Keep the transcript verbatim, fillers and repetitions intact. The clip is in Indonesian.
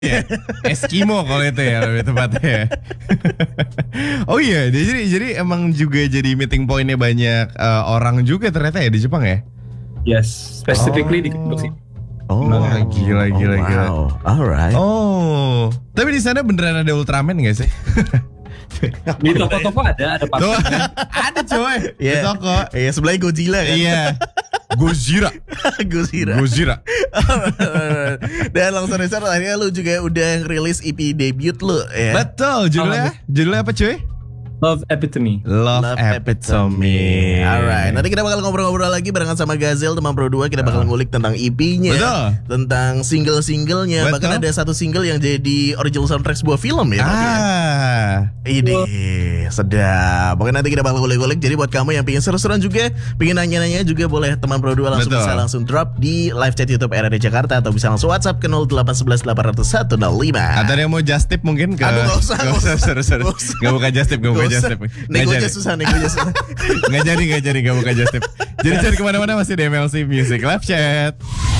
Ya, Eskimo kalau itu ya lebih tepatnya. Oh iya, jadi jadi emang juga jadi meeting pointnya banyak uh, orang juga ternyata ya di Jepang ya. Yes, specifically oh. di Kyoto sih. Oh, gimana? gila gila oh, gila. Wow. Alright. Oh, tapi di sana beneran ada Ultraman nggak sih? Di toko-toko ada, ada Tuh, patung. ada coy. Iya. Di toko. Iya, sebelahnya Godzilla kan. Iya. Gojira. Godzilla. Gojira. Dan langsung besar akhirnya lu juga udah rilis E P debut lu ya. Betul, judulnya judulnya apa cuy? Love Epitome. Love, Love Epitome. Alright, nanti kita bakal ngobrol-ngobrol lagi barengan sama Gazel teman Pro dua. Kita bakal ngulik tentang E P-nya, Betul. tentang single-singlenya. Betul. Bahkan ada satu single yang jadi original soundtrack sebuah film ya. Ah. Ini sedap. Pokoknya nanti kita bakal ngulik-ngulik. Jadi buat kamu yang pengen seru-seruan juga, pengen nanya-nanya juga, boleh teman Pro dua langsung Betul. bisa langsung drop di live chat YouTube R R D Jakarta, atau bisa langsung WhatsApp ke nol delapan satu satu delapan nol satu nol lima. Ada yang mau just tip mungkin ke? Aduh, gak usah, Gak usah, sorry, sorry. Gak usah. Gak buka just tip, gak buka just tip. Nego aja susah, nego aja susah. Gak jadi, gak jadi, gak buka just tip. Jadi cari kemana-mana masih di M L C Music Live Chat.